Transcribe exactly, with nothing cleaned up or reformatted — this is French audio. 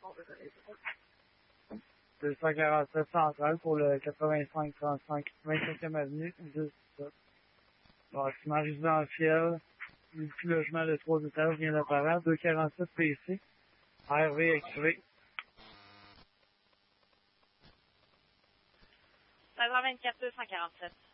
deux cent quarante-sept central pour le quatre-vingt-cinq trente-cinq vingt-septième avenue, dix sept. Bâtiment résidentiel, multi-logement de trois étages vient d'apparaître, deux cent quarante-sept P C, R V activé. seize heures vingt-quatre, deux cent quarante-sept.